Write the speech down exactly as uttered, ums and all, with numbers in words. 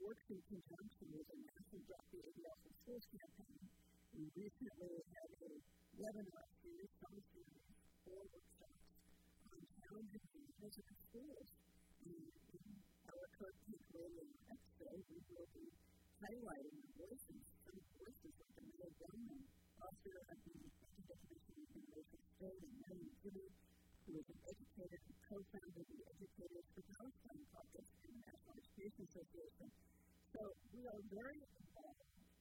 works in conjunction with a National Drop the A D L from Schools campaign. We recently had a webinar series, summer series, four workshops on challenging management of schools. And in our current peak radio episode, we will be highlighting the voices, some voices like Amanda Bowman, author of the Education of University State, and Melanie Gibby, who is an educator and co-founder of the Educators for Palestine Project in the National Education Association. So we are very involved